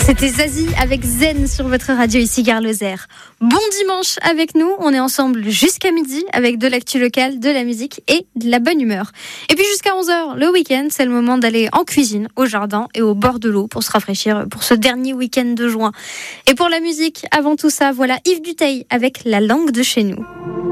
C'était Zazie avec Zen sur votre radio ici Gare Lozère. Bon dimanche avec nous, on est ensemble jusqu'à midi avec de l'actu locale, de la musique et de la bonne humeur. Et puis jusqu'à 11h, le week-end, c'est le moment d'aller en cuisine, au jardin et au bord de l'eau pour se rafraîchir pour ce dernier week-end de juin. Et pour la musique, avant tout ça, voilà Yves Duteil avec La langue de chez nous.